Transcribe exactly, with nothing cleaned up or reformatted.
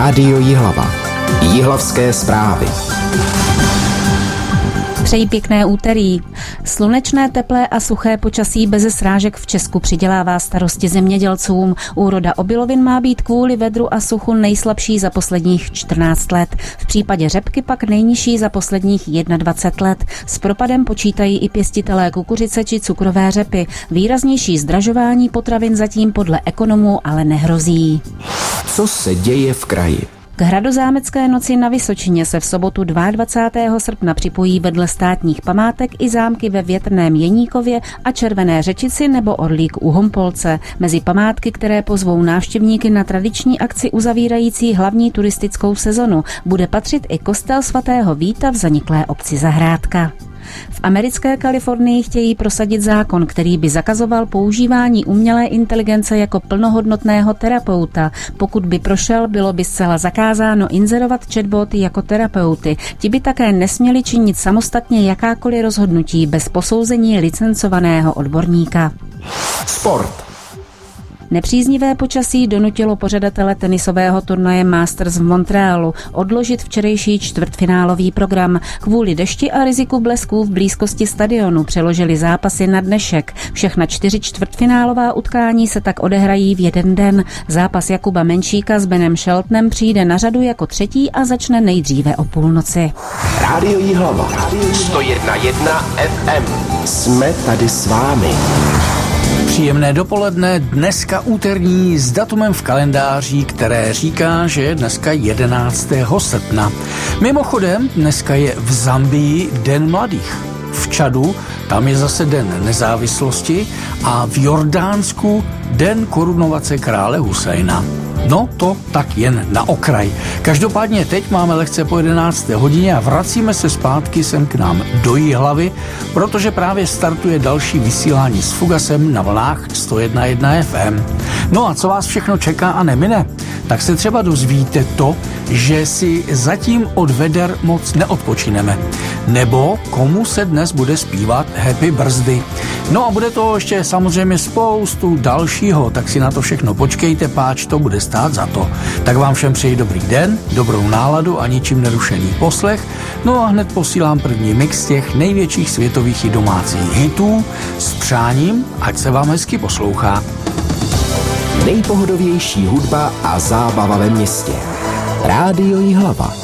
Rádio Jihlava. Jihlavské zprávy. Přeji pěkné úterý. Slunečné, teplé a suché počasí beze srážek v Česku přidělává starosti zemědělcům. Úroda obilovin má být kvůli vedru a suchu nejslabší za posledních čtrnáct let. V případě řepky pak nejnižší za posledních dvacet jedna let. S propadem počítají i pěstitelé kukuřice či cukrové řepy. Výraznější zdražování potravin zatím podle ekonomů ale nehrozí. Co se děje v kraji? K Hradozámecké noci na Vysočině se v sobotu dvacátého druhého srpna připojí vedle státních památek i zámky ve Větrném Jeníkově a Červené Řečici nebo Orlík u Hompolce. Mezi památky, které pozvou návštěvníky na tradiční akci uzavírající hlavní turistickou sezonu, bude patřit i kostel svatého Víta v zaniklé obci Zahrádka. V americké Kalifornii chtějí prosadit zákon, který by zakazoval používání umělé inteligence jako plnohodnotného terapeuta. Pokud by prošel, bylo by zcela zakázáno inzerovat chatboty jako terapeuty. Ti by také nesměli činit samostatně jakákoliv rozhodnutí bez posouzení licencovaného odborníka. Sport. Nepříznivé počasí donutilo pořadatele tenisového turnaje Masters v Montrealu odložit včerejší čtvrtfinálový program. Kvůli dešti a riziku blesků v blízkosti stadionu přeložili zápasy na dnešek. Všechna čtyři čtvrtfinálová utkání se tak odehrají v jeden den. Zápas Jakuba Menšíka s Benem Sheltonem přijde na řadu jako třetí a začne nejdříve o půlnoci. Rádio Jihlava. sto jedna jedna ef em. Jsme tady s vámi. Příjemné dopoledne, dneska úterní s datumem v kalendáři, které říká, že je dneska jedenáctého srpna. Mimochodem, dneska je v Zambii Den mladých. V Čadu, tam je zase Den nezávislosti a v Jordánsku Den korunovace krále Husajna. No, to tak jen na okraj. Každopádně teď máme lehce po jedenácté hodině a vracíme se zpátky sem k nám do Jihlavy, protože právě startuje další vysílání s Fugasem na vlnách sto jedna jedna ef em. No a co vás všechno čeká a nemine? Tak se třeba dozvíte to, že si zatím od veder moc neodpočineme. Nebo komu se dnes bude zpívat Happy Birthday. No a bude to ještě samozřejmě spoustu dalšího, tak si na to všechno počkejte, páč to bude stát za to. Tak vám všem přeji dobrý den, dobrou náladu a ničím nerušený poslech. No a hned posílám první mix těch největších světových i domácích hitů s přáním, ať se vám hezky poslouchá. Nejpohodovější hudba a zábava ve městě. Rádio Jihlava.